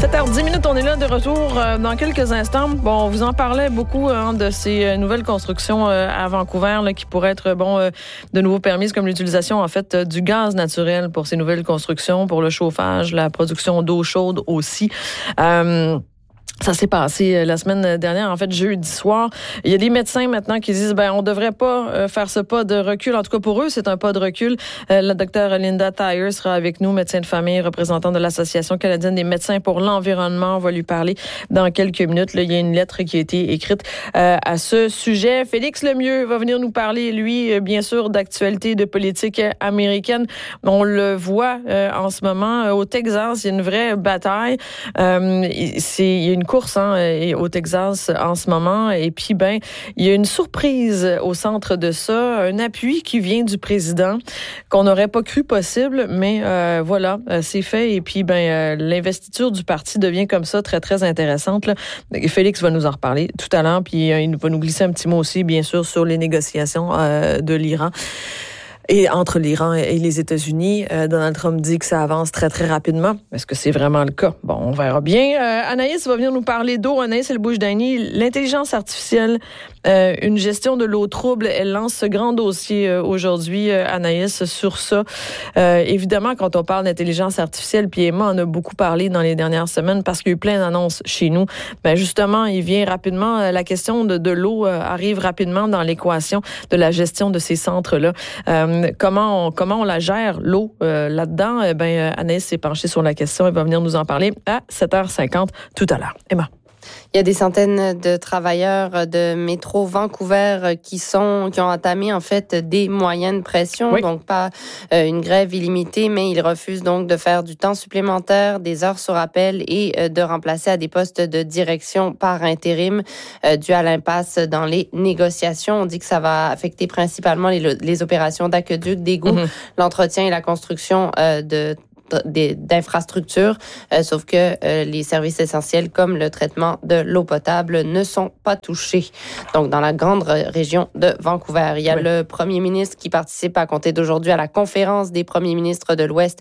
7h10, on est là de retour dans quelques instants. Bon, on vous en parlait beaucoup de ces nouvelles constructions à Vancouver là, qui pourraient être de nouveau permises, comme l'utilisation en fait du gaz naturel pour ces nouvelles constructions, pour le chauffage, la production d'eau chaude aussi. Ça s'est passé la semaine dernière, en fait, jeudi soir. Il y a des médecins maintenant qui disent, on devrait pas faire ce pas de recul. En tout cas, pour eux, c'est un pas de recul. La docteure Linda Tyers sera avec nous, médecin de famille, représentante de l'Association canadienne des médecins pour l'environnement. On va lui parler dans quelques minutes. Là, il y a une lettre qui a été écrite à ce sujet. Félix Lemieux va venir nous parler, lui, bien sûr, d'actualité de politique américaine. On le voit en ce moment au Texas. Il y a une vraie bataille. Il y a une course au Texas en ce moment. Et puis, il y a une surprise au centre de ça, un appui qui vient du président qu'on n'aurait pas cru possible, mais voilà, c'est fait. Et puis, l'investiture du parti devient comme ça très, très intéressante. Là. Félix va nous en reparler tout à l'heure, puis il va nous glisser un petit mot aussi, bien sûr, sur les négociations de l'Iran. Et entre l'Iran et les États-Unis, Donald Trump dit que ça avance très, très rapidement. Est-ce que c'est vraiment le cas? Bon, on verra bien. Anaïs va venir nous parler d'eau. Anaïs El-Boujdaini, l'intelligence artificielle, une gestion de l'eau trouble. Elle lance ce grand dossier aujourd'hui, Anaïs, sur ça. Évidemment, quand on parle d'intelligence artificielle, puis Emma en a beaucoup parlé dans les dernières semaines parce qu'il y a eu plein d'annonces chez nous. Justement, il vient rapidement, la question de l'eau arrive rapidement dans l'équation de la gestion de ces centres-là. Comment on la gère, l'eau, là-dedans? Anaïs s'est penchée sur la question. Elle va venir nous en parler à 7h50 tout à l'heure. Emma. Il y a des centaines de travailleurs de Métro Vancouver qui ont entamé en fait des moyennes pressions, oui. Donc pas une grève illimitée, mais ils refusent donc de faire du temps supplémentaire, des heures sur appel et de remplacer à des postes de direction par intérim dû à l'impasse dans les négociations. On dit que ça va affecter principalement les opérations d'aqueduc, d'égouts, l'entretien et la construction d'infrastructures, sauf que les services essentiels comme le traitement de l'eau potable ne sont pas touchés. Donc, dans la grande région de Vancouver, il y a le premier ministre qui participe à compter d'aujourd'hui à la conférence des premiers ministres de l'Ouest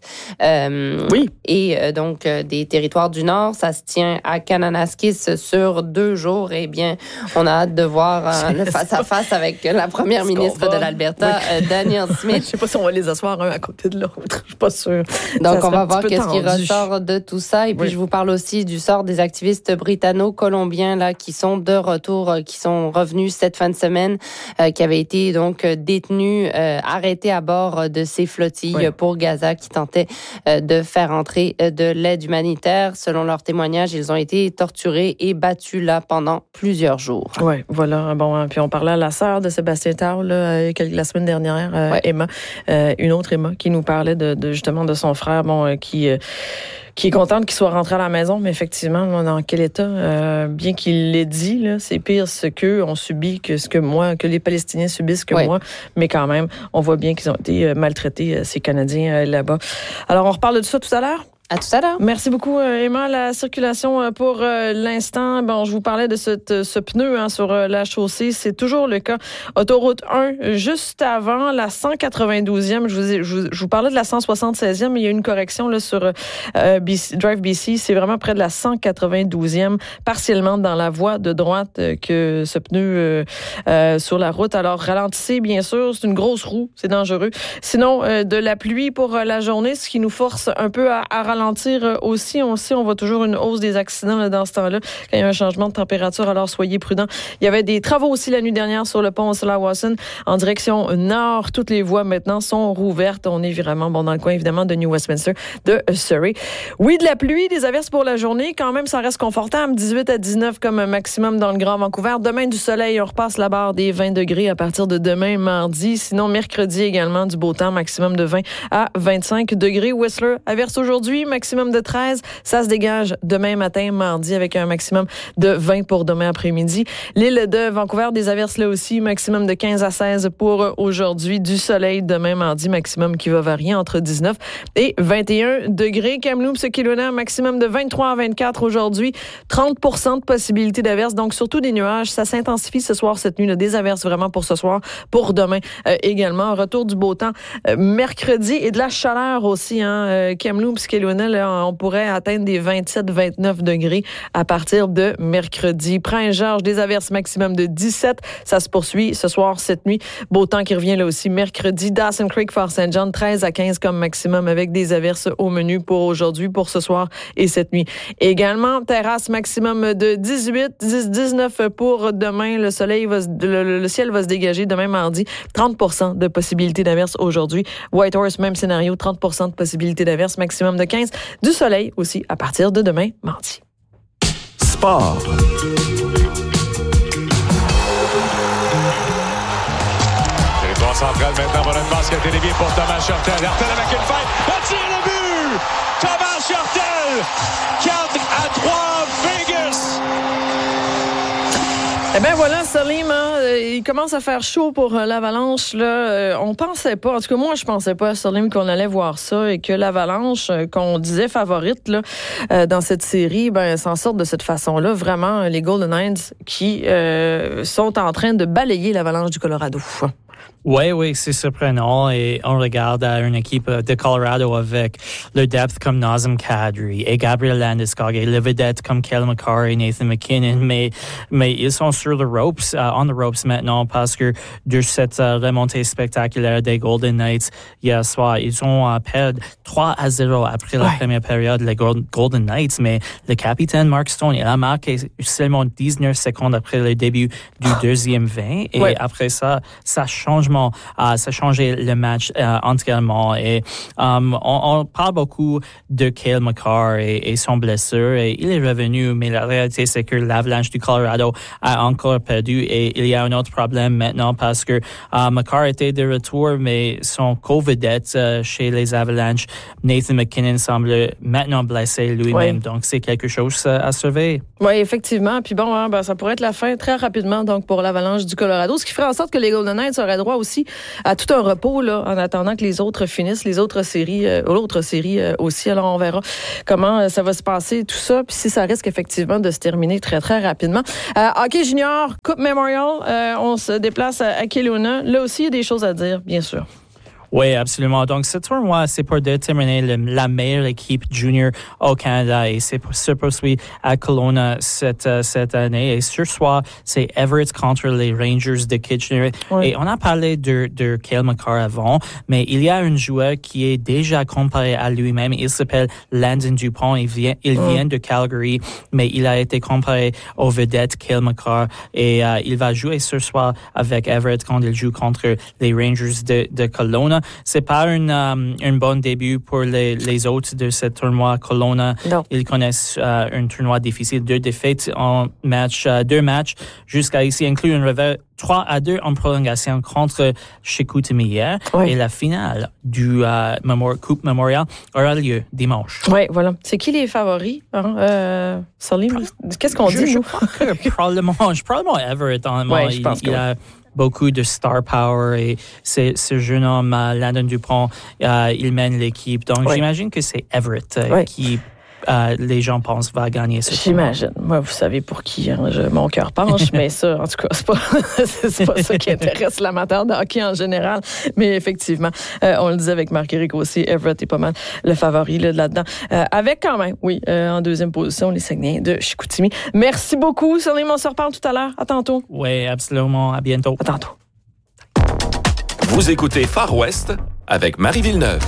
et donc des territoires du Nord. Ça se tient à Kananaskis sur 2 jours. Eh bien, on a hâte de voir le face-à-face avec la première ministre de l'Alberta, Danielle Smith. Je sais pas si on va les asseoir un à côté de l'autre. Je suis pas sûre. Donc, on va voir qu'est-ce qui ressort de tout ça. Et puis, je vous parle aussi du sort des activistes britanno-colombiens là qui sont de retour, qui sont revenus cette fin de semaine, qui avaient été donc détenus, arrêtés à bord de ces flottilles pour Gaza qui tentaient de faire entrer de l'aide humanitaire. Selon leurs témoignages, ils ont été torturés et battus là pendant plusieurs jours. Oui, voilà. Bon, puis on parlait à la sœur de Sébastien Tarr la semaine dernière, Emma, une autre Emma, qui nous parlait de justement de son frère, qui est contente qu'il soit rentré à la maison, mais effectivement, dans quel état, bien qu'il l'ait dit, là, c'est pire ce qu'eux ont subi que que les Palestiniens subissent que moi, mais quand même, on voit bien qu'ils ont été maltraités, ces Canadiens là-bas. Alors, on reparle de ça tout à l'heure? À tout à l'heure. Merci beaucoup, Emma. La circulation pour l'instant, je vous parlais de ce pneu sur la chaussée. C'est toujours le cas. Autoroute 1, juste avant la 192e. Je vous parlais de la 176e, mais il y a une correction là, sur Drive BC. C'est vraiment près de la 192e, partiellement dans la voie de droite que ce pneu sur la route. Alors, ralentissez, bien sûr. C'est une grosse roue. C'est dangereux. Sinon, de la pluie pour la journée, ce qui nous force un peu à ralentir aussi. On le sait, on voit toujours une hausse des accidents là, dans ce temps-là, quand il y a un changement de température, alors soyez prudents. Il y avait des travaux aussi la nuit dernière sur le pont Slawson en direction nord. Toutes les voies maintenant sont rouvertes. On est vraiment dans le coin, évidemment, de New Westminster, de Surrey. Oui, de la pluie, des averses pour la journée. Quand même, ça reste confortable. 18 à 19 comme maximum dans le Grand Vancouver. Demain, du soleil. On repasse la barre des 20 degrés à partir de demain, mardi. Sinon, mercredi également, du beau temps, maximum de 20 à 25 degrés. Whistler, averse aujourd'hui. Maximum de 13. Ça se dégage demain matin, mardi, avec un maximum de 20 pour demain après-midi. L'île de Vancouver, des averses là aussi, maximum de 15 à 16 pour aujourd'hui. Du soleil demain, mardi, maximum qui va varier entre 19 et 21 degrés. Kamloops, Kelowna, maximum de 23 à 24 aujourd'hui. 30% de possibilité d'averses, donc surtout des nuages. Ça s'intensifie ce soir, cette nuit, là, des averses vraiment pour ce soir, pour demain également. Retour du beau temps mercredi et de la chaleur aussi. Kamloops, Kelowna, Kelowna, là, on pourrait atteindre des 27-29 degrés à partir de mercredi. Prince-Georges, des averses maximum de 17. Ça se poursuit ce soir, cette nuit. Beau temps qui revient là aussi mercredi. Dawson Creek, Fort St. John, 13 à 15 comme maximum avec des averses au menu pour aujourd'hui, pour ce soir et cette nuit. Également, terrasse maximum de 18, 19 pour demain. Le ciel va se dégager demain mardi. 30% de possibilité d'averse aujourd'hui. Whitehorse, même scénario, 30% de possibilité d'averse, maximum de 15. Du soleil aussi à partir de demain mardi. Sport. Territoire central maintenant, voilà une passe qui a été déviée pour Thomas Churtel. Churtel avec une fête, le tir, le but! Thomas Churtel, 4-3, Vegas! Eh bien voilà, Salim, il commence à faire chaud pour l'Avalanche. Là, on pensait pas, en tout cas moi je pensais pas, Salim, qu'on allait voir ça et que l'Avalanche, qu'on disait favorite là, dans cette série, s'en sortent de cette façon-là. Vraiment, les Golden Knights qui sont en train de balayer l'Avalanche du Colorado. Oui, c'est surprenant et on regarde une équipe de Colorado avec le depth comme Nazem Kadri et Gabriel Landeskog et le vedette comme Cale Makar et Nathan MacKinnon, mais ils sont sur the ropes, on the ropes maintenant parce que de cette remontée spectaculaire des Golden Knights hier soir, ils ont perdu 3-0 après la première période, les Golden Knights, mais le capitaine Mark Stone, il a marqué seulement 19 secondes après le début du deuxième 20 et après ça a changé le match entièrement. Et on parle beaucoup de Cale Makar et son blessure et il est revenu, mais la réalité c'est que l'Avalanche du Colorado a encore perdu et il y a un autre problème maintenant parce que Makar était de retour, mais son co-vedette chez les Avalanches, Nathan MacKinnon, semble maintenant blessé lui-même. Donc c'est quelque chose à surveiller. Oui, effectivement. Puis bon, ça pourrait être la fin très rapidement donc pour l'Avalanche du Colorado, ce qui ferait en sorte que les Golden Knights auraient droit aussi à tout un repos là, en attendant que les autres finissent, l'autre série aussi. Alors on verra comment ça va se passer tout ça, puis si ça risque effectivement de se terminer très très rapidement. Hockey junior, Coupe Memorial, on se déplace à Kelowna. Là aussi, il y a des choses à dire, bien sûr. Oui, absolument. Donc, ce tournoi, c'est pour déterminer la meilleure équipe junior au Canada et c'est se poursuit à Kelowna cette année. Et ce soir, c'est Everett contre les Rangers de Kitchener. Oui. Et on a parlé de Cale Makar avant, mais il y a un joueur qui est déjà comparé à lui-même. Il s'appelle Landon Dupont. Il vient de Calgary, mais il a été comparé aux vedettes Cale Makar et il va jouer ce soir avec Everett quand il joue contre les Rangers de Kelowna. C'est pas un bon début pour les autres de ce tournoi Kelowna. Non. Ils connaissent un tournoi difficile, 2 défaites en match, 2 matchs jusqu'à ici, inclut un revers 3-2 en prolongation contre Chicoutimi hier. Oui. Et la finale du Coupe Memorial aura lieu dimanche. Oui, voilà. C'est qui les favoris? Salim, qu'est-ce qu'on dit? Je crois que probablement Everett. Ouais, il a beaucoup de star power et ce jeune homme, Landon Dupont, il mène l'équipe. Donc, j'imagine que c'est Everett qui, les gens pensent, va gagner ce tournoi. J'imagine. Moi, vous savez pour qui mon cœur penche, mais ça, en tout cas, c'est pas ça qui intéresse l'amateur de hockey en général. Mais effectivement, on le disait avec Marc-Éric aussi, Everett est pas mal le favori là-dedans. Avec quand même, en deuxième position, les Saguenayens de Chicoutimi. Merci beaucoup, Salim. On se reparle tout à l'heure. À tantôt. Oui, absolument. À bientôt. À tantôt. Vous écoutez Far West avec Marie Villeneuve.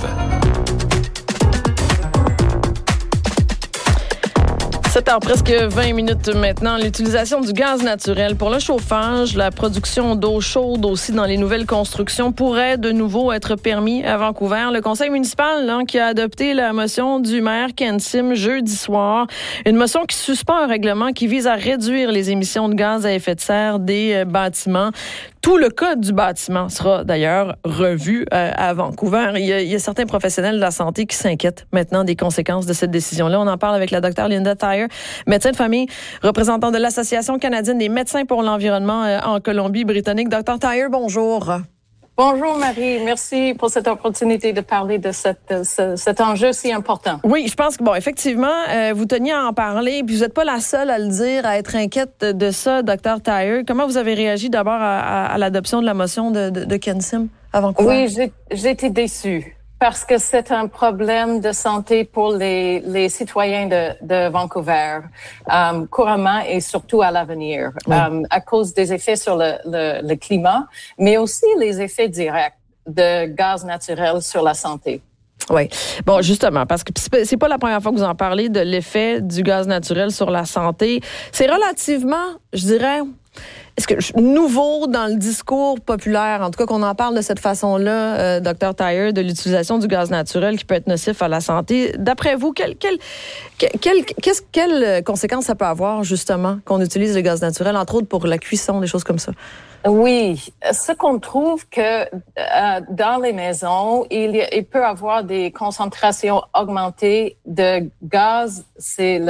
7h, presque 20 minutes maintenant. L'utilisation du gaz naturel pour le chauffage, la production d'eau chaude aussi dans les nouvelles constructions pourrait de nouveau être permis à Vancouver. Le conseil municipal qui a adopté la motion du maire Ken Sim jeudi soir. Une motion qui suspend un règlement qui vise à réduire les émissions de gaz à effet de serre des bâtiments. Tout le code du bâtiment sera d'ailleurs revu à Vancouver. Il y a certains professionnels de la santé qui s'inquiètent maintenant des conséquences de cette décision-là. On en parle avec la docteure Linda Tyre, médecin de famille, représentant de l'Association canadienne des médecins pour l'environnement en Colombie-Britannique. Docteur Tyre, bonjour. Bonjour Marie, merci pour cette opportunité de parler de cet enjeu si important. Oui, je pense que, effectivement, vous teniez à en parler, puis vous n'êtes pas la seule à le dire, à être inquiète de ça, Dr. Tyre. Comment vous avez réagi d'abord à l'adoption de la motion de Ken Sim à Vancouver? Oui, j'ai été déçue. Parce que c'est un problème de santé pour les citoyens de Vancouver, couramment et surtout à l'avenir, à cause des effets sur le climat, mais aussi les effets directs de gaz naturel sur la santé. Oui. Bon, justement, parce que c'est pas la première fois que vous en parlez de l'effet du gaz naturel sur la santé. C'est relativement, je dirais, nouveau dans le discours populaire, en tout cas qu'on en parle de cette façon-là, Dr. Thayer, de l'utilisation du gaz naturel qui peut être nocif à la santé. D'après vous, quelles conséquences ça peut avoir, justement, qu'on utilise le gaz naturel, entre autres pour la cuisson, des choses comme ça? Oui, ce qu'on trouve que dans les maisons, il peut avoir des concentrations augmentées de gaz. C'est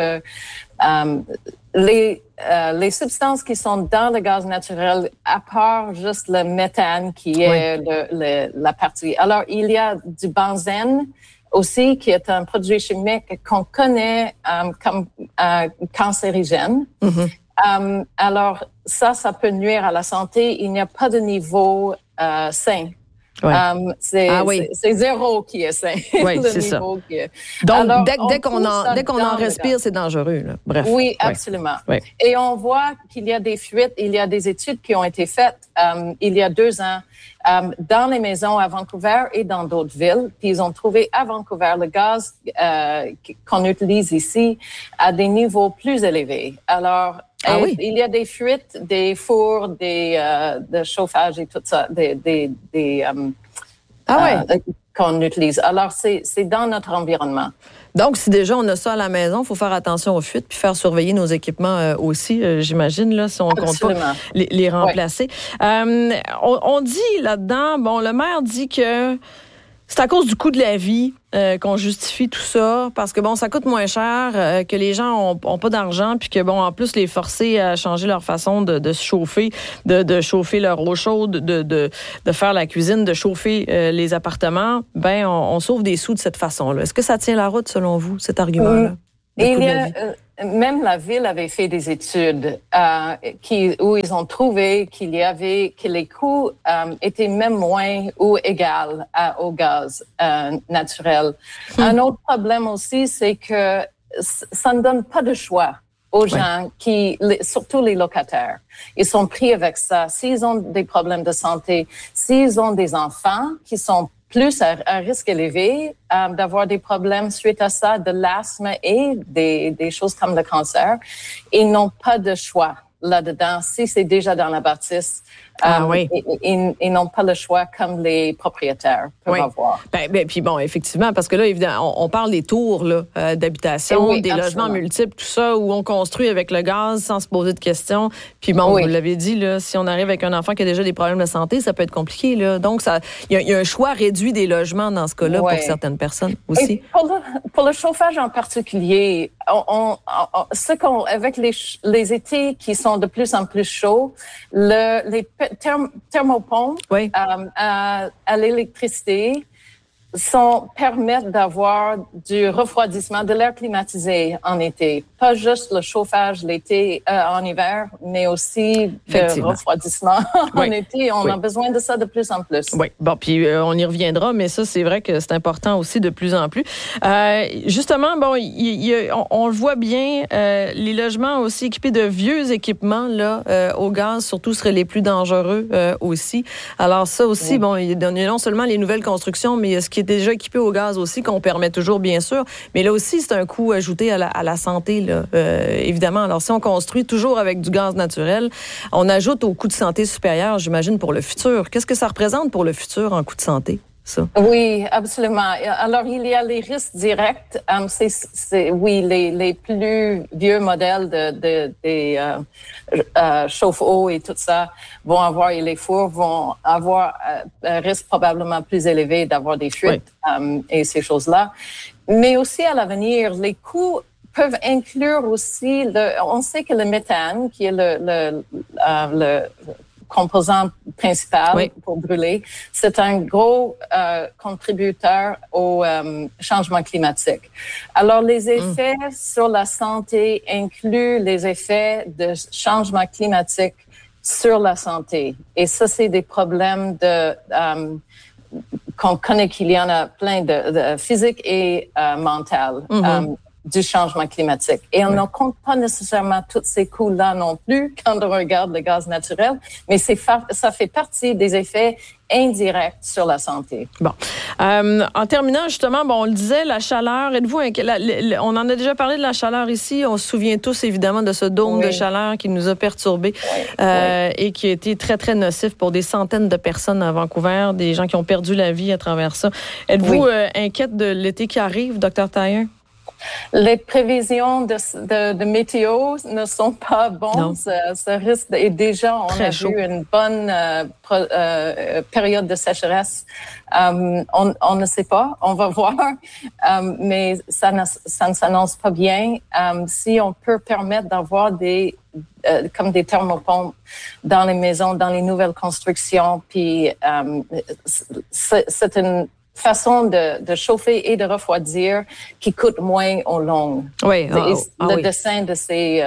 les substances qui sont dans le gaz naturel, à part juste le méthane qui est la partie. Alors, il y a du benzène aussi, qui est un produit chimique qu'on connaît comme cancérigène. Mm-hmm. Alors, ça peut nuire à la santé. Il n'y a pas de niveau sain. Ouais. C'est zéro qui est sain. Oui, c'est ça. Donc, alors, dès qu'on en respire, c'est dangereux. Là. Bref. Oui, absolument. Ouais. Et on voit qu'il y a des fuites. Il y a des études qui ont été faites il y a 2 ans dans les maisons à Vancouver et dans d'autres villes. Puis ils ont trouvé à Vancouver le gaz qu'on utilise ici à des niveaux plus élevés. Alors, il y a des fuites, des fours, de chauffage et tout ça, qu'on utilise. Alors, c'est dans notre environnement. Donc, si déjà on a ça à la maison, il faut faire attention aux fuites puis faire surveiller nos équipements aussi, j'imagine, là, si on ne compte pas les remplacer. Ouais. On dit là-dedans, le maire dit que c'est à cause du coût de la vie qu'on justifie tout ça, parce que ça coûte moins cher, que les gens ont pas d'argent, puis que en plus les forcer à changer leur façon de se chauffer, de chauffer leur eau chaude, de faire la cuisine, de chauffer les appartements, on sauve des sous de cette façon-là. Est-ce que ça tient la route selon vous, cet argument-là? Même la ville avait fait des études où ils ont trouvé que les coûts étaient même moins ou égaux au gaz naturel. Un autre problème aussi, c'est que ça ne donne pas de choix aux gens surtout les locataires. Ils sont pris avec ça. S'ils ont des problèmes de santé, s'ils ont des enfants qui sont plus à risque élevé d'avoir des problèmes suite à ça, de l'asthme et des choses comme le cancer. Ils n'ont pas de choix là-dedans. Si c'est déjà dans la bâtisse, ils n'ont pas le choix comme les propriétaires peuvent avoir. Puis effectivement, parce que là, évidemment, on parle des tours là, d'habitation, des logements multiples, tout ça, où on construit avec le gaz sans se poser de questions. Puis vous l'avez dit, là, si on arrive avec un enfant qui a déjà des problèmes de santé, ça peut être compliqué. Là. Donc, il y a un choix réduit des logements dans ce cas-là pour certaines personnes aussi. Et pour le chauffage en particulier, avec les étés qui sont de plus en plus chauds, les thermopompes à l'électricité permettent d'avoir du refroidissement, de l'air climatisé en été. Pas juste le chauffage l'été, en hiver, mais aussi le refroidissement en été. On a besoin de ça de plus en plus. Oui, puis on y reviendra, mais ça, c'est vrai que c'est important aussi de plus en plus. Justement, on le voit bien, les logements aussi équipés de vieux équipements là, au gaz, surtout, seraient les plus dangereux aussi. Alors ça aussi, il y a non seulement les nouvelles constructions, mais il y a ce qui est déjà équipé au gaz aussi, qu'on permet toujours, bien sûr. Mais là aussi, c'est un coût ajouté à la santé, là, évidemment. Alors, si on construit toujours avec du gaz naturel, on ajoute au coût de santé supérieur, j'imagine, pour le futur. Qu'est-ce que ça représente pour le futur en coût de santé, ça? Oui, absolument. Alors, il y a les risques directs. Les plus vieux modèles des chauffe-eau et tout ça vont avoir, et les fours vont avoir un risque probablement plus élevé d'avoir des fuites et ces choses-là. Mais aussi à l'avenir, les coûts peuvent inclure aussi on sait que le méthane, qui est le composant principal pour brûler, c'est un gros contributeur au changement climatique. Alors, les effets sur la santé incluent les effets de changement climatique sur la santé. Et ça, c'est des problèmes qu'on connaît qu'il y en a plein de physique et mental. Du changement climatique. Et on ne compte pas nécessairement tous ces coûts-là non plus quand on regarde le gaz naturel, mais ça fait partie des effets indirects sur la santé. Bon. En terminant, justement, on le disait, la chaleur, êtes-vous on en a déjà parlé de la chaleur ici, on se souvient tous évidemment de ce dôme de chaleur qui nous a perturbés et qui a été très, très nocif pour des centaines de personnes à Vancouver, des gens qui ont perdu la vie à travers ça. Êtes-vous inquiète de l'été qui arrive, Dr. Thayer? Les prévisions de météo ne sont pas bonnes. Ça risque et déjà on a vu une bonne période de sécheresse. On ne sait pas, on va voir, mais ça ne s'annonce pas bien. Si on peut permettre d'avoir comme des thermopompes dans les maisons, dans les nouvelles constructions, puis c'est une façon de chauffer et de refroidir qui coûte moins au long. Oui. Le dessin de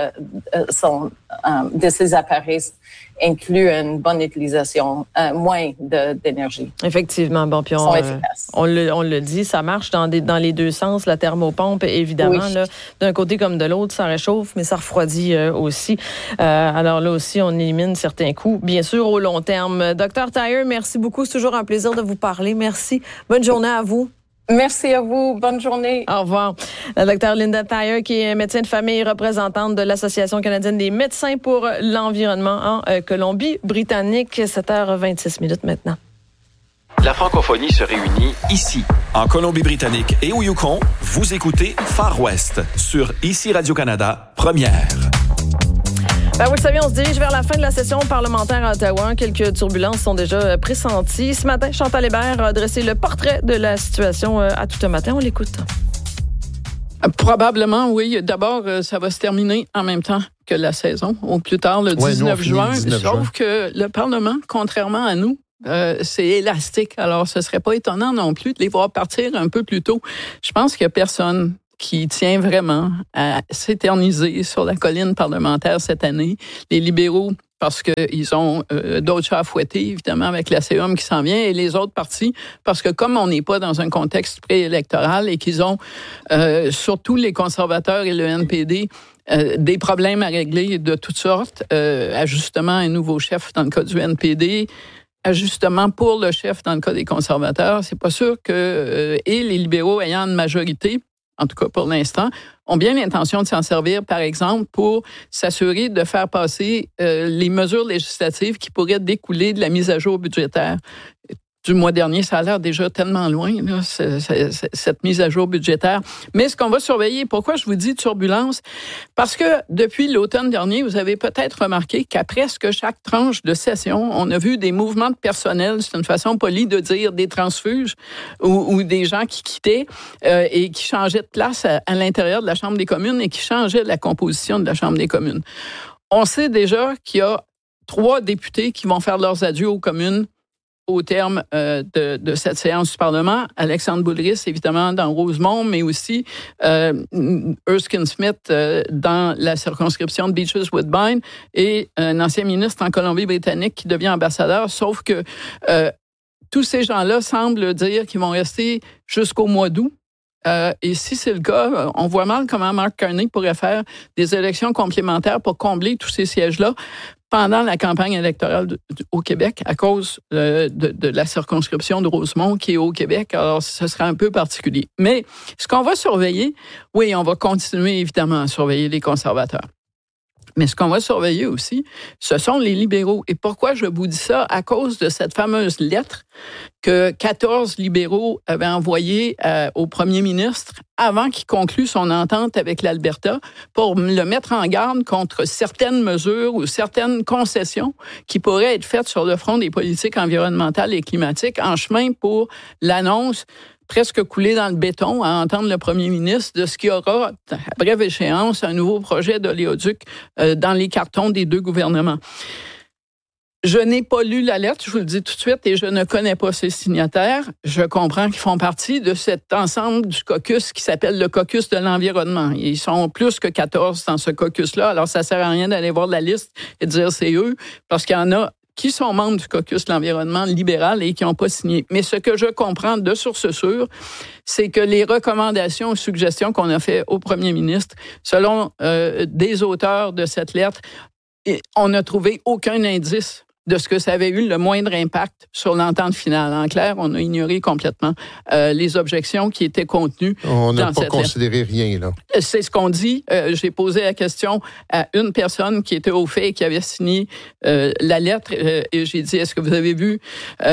ces appareils inclut une bonne utilisation, moins d'énergie. Effectivement. Bon, puis on le dit, ça marche dans les deux sens. La thermopompe, évidemment, là, d'un côté comme de l'autre, ça réchauffe, mais ça refroidit aussi. Alors là aussi, on élimine certains coûts, bien sûr, au long terme. Dr. Thayer, merci beaucoup. C'est toujours un plaisir de vous parler. Merci. Bonne journée à vous. Merci à vous. Bonne journée. Au revoir. La Dr. Linda Thayer, qui est médecin de famille et représentante de l'Association canadienne des médecins pour l'environnement en Colombie-Britannique. 7h26 maintenant. La francophonie se réunit ici, en Colombie-Britannique et au Yukon. Vous écoutez Far West sur ICI Radio-Canada, première. Vous le savez, on se dirige vers la fin de la session parlementaire à Ottawa. Quelques turbulences sont déjà pressenties. Ce matin, Chantal Hébert a dressé le portrait de la situation à tout un matin. On l'écoute. Probablement, oui. D'abord, ça va se terminer en même temps que la saison, au plus tard le 19 juin. Sauf que le Parlement, contrairement à nous, c'est élastique. Alors, ce serait pas étonnant non plus de les voir partir un peu plus tôt. Je pense qu'il y a personne qui tient vraiment à s'éterniser sur la colline parlementaire cette année. Les libéraux, parce qu'ils ont d'autres chats à fouetter, évidemment, avec la CEUM qui s'en vient, et les autres partis, parce que comme on n'est pas dans un contexte préélectoral et qu'ils ont, surtout les conservateurs et le NPD, des problèmes à régler de toutes sortes, ajustement à un nouveau chef dans le cas du NPD, ajustement pour le chef dans le cas des conservateurs, c'est pas sûr que et les libéraux ayant une majorité, en tout cas pour l'instant, ont bien l'intention de s'en servir, par exemple, pour s'assurer de faire passer les mesures législatives qui pourraient découler de la mise à jour budgétaire. Du mois dernier, ça a l'air déjà tellement loin, là, cette mise à jour budgétaire. Mais ce qu'on va surveiller, pourquoi je vous dis turbulence? Parce que depuis l'automne dernier, vous avez peut-être remarqué qu'à presque chaque tranche de session, on a vu des mouvements de personnel, c'est une façon polie de dire des transfuges ou des gens qui quittaient et qui changeaient de place à l'intérieur de la Chambre des communes et qui changeaient la composition de la Chambre des communes. On sait déjà qu'il y a 3 députés qui vont faire leurs adieux aux communes au terme de cette séance du Parlement. Alexandre Boulris, évidemment, dans Rosemont, mais aussi Erskine Smith dans la circonscription de Beaches-Woodbine et un ancien ministre en Colombie-Britannique qui devient ambassadeur, sauf que tous ces gens-là semblent dire qu'ils vont rester jusqu'au mois d'août. Et si c'est le cas, on voit mal comment Mark Carney pourrait faire des élections complémentaires pour combler tous ces sièges-là pendant la campagne électorale au Québec à cause de la circonscription de Rosemont qui est au Québec. Alors, ce sera un peu particulier. Mais ce qu'on va surveiller, oui, on va continuer évidemment à surveiller les conservateurs. Mais ce qu'on va surveiller aussi, ce sont les libéraux. Et pourquoi je vous dis ça? À cause de cette fameuse lettre que 14 libéraux avaient envoyée au premier ministre avant qu'il conclue son entente avec l'Alberta pour le mettre en garde contre certaines mesures ou certaines concessions qui pourraient être faites sur le front des politiques environnementales et climatiques en chemin pour l'annonce presque coulé dans le béton à entendre le premier ministre de ce qu'il y aura, à brève échéance, un nouveau projet d'oléoduc dans les cartons des 2 gouvernements. Je n'ai pas lu la lettre, je vous le dis tout de suite, et je ne connais pas ses signataires. Je comprends qu'ils font partie de cet ensemble du caucus qui s'appelle le caucus de l'environnement. Ils sont plus que 14 dans ce caucus-là, alors ça sert à rien d'aller voir la liste et de dire c'est eux, parce qu'il y en a qui sont membres du caucus de l'environnement libéral et qui n'ont pas signé. Mais ce que je comprends de source sûre, c'est que les recommandations ou suggestions qu'on a fait au premier ministre, selon des auteurs de cette lettre, on n'a trouvé aucun indice de ce que ça avait eu le moindre impact sur l'entente finale. En clair, on a ignoré complètement les objections qui étaient contenues dans cette lettre. On n'a pas considéré rien, là. C'est ce qu'on dit. J'ai posé la question à une personne qui était au fait et qui avait signé la lettre et j'ai dit, est-ce que vous avez vu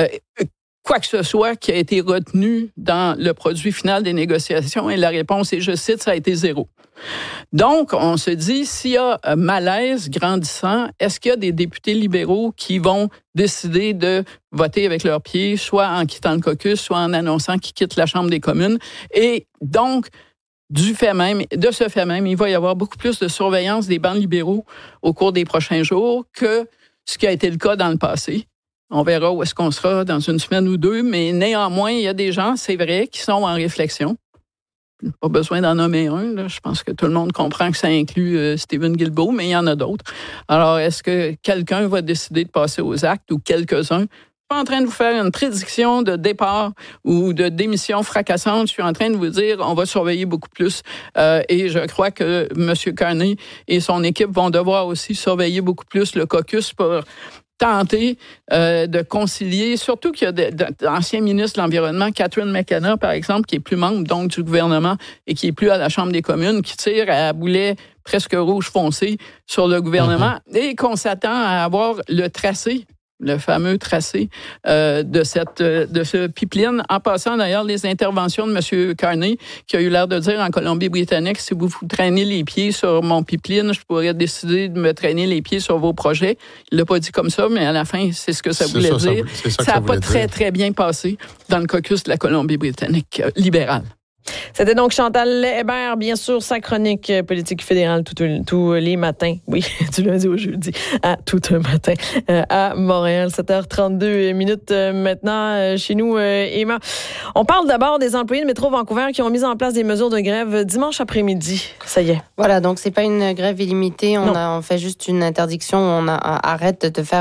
quoi que ce soit qui a été retenu dans le produit final des négociations? Et la réponse est, je cite, ça a été 0. Donc, on se dit, s'il y a un malaise grandissant, est-ce qu'il y a des députés libéraux qui vont décider de voter avec leurs pieds, soit en quittant le caucus, soit en annonçant qu'ils quittent la Chambre des communes? Et donc, de ce fait même, il va y avoir beaucoup plus de surveillance des bancs libéraux au cours des prochains jours que ce qui a été le cas dans le passé. On verra où est-ce qu'on sera dans une semaine ou deux, mais néanmoins, il y a des gens, c'est vrai, qui sont en réflexion. Pas besoin d'en nommer un, là. Je pense que tout le monde comprend que ça inclut Stephen Guilbeault, mais il y en a d'autres. Alors, est-ce que quelqu'un va décider de passer aux actes ou quelques-uns? Je suis pas en train de vous faire une prédiction de départ ou de démission fracassante. Je suis en train de vous dire, on va surveiller beaucoup plus. Et je crois que M. Carney et son équipe vont devoir aussi surveiller beaucoup plus le caucus pour tenter de concilier, surtout qu'il y a d'anciens ministres de l'Environnement, Catherine McKenna, par exemple, qui est plus membre donc du gouvernement et qui est plus à la Chambre des communes, qui tire à boulet presque rouge foncé sur le gouvernement et qu'on s'attend à avoir le tracé, le fameux tracé de ce pipeline. En passant d'ailleurs les interventions de M. Carney, qui a eu l'air de dire en Colombie-Britannique, si vous traînez les pieds sur mon pipeline, je pourrais décider de me traîner les pieds sur vos projets. Il l'a pas dit comme ça, mais à la fin, c'est ce que ça voulait dire. Ça n'a pas très, très bien passé dans le caucus de la Colombie-Britannique libérale. C'était donc Chantal Hébert, bien sûr, sa chronique politique fédérale tous les matins. Oui, du lundi au jeudi, à tout un matin, à Montréal. 7h32 maintenant chez nous, Emma. On parle d'abord des employés de Métro Vancouver qui ont mis en place des mesures de grève dimanche après-midi. Ça y est. Voilà, donc c'est pas une grève illimitée. On fait juste une interdiction. On arrête de faire